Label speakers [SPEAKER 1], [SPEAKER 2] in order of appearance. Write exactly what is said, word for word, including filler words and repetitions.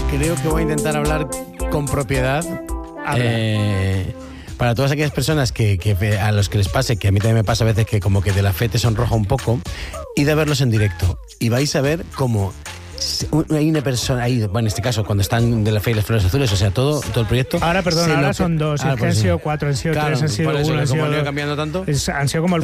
[SPEAKER 1] creo que voy a intentar hablar con propiedad. Eh, para todas aquellas personas que, que a los que les pase, que a mí también me pasa a veces que como que de la fe te sonroja un poco, id a verlos en directo y vais a ver cómo hay una persona ahí, bueno, en este caso cuando están de la fe y las flores azules, o sea, todo, todo el proyecto.
[SPEAKER 2] Ahora, perdón, ahora son dos,
[SPEAKER 1] ah,
[SPEAKER 2] es que han sido cuatro, han sido
[SPEAKER 1] claro,
[SPEAKER 2] tres, han sido
[SPEAKER 1] por eso,
[SPEAKER 2] uno, han
[SPEAKER 1] como
[SPEAKER 2] sido
[SPEAKER 1] han ido cambiando tanto.
[SPEAKER 2] Es, han sido como el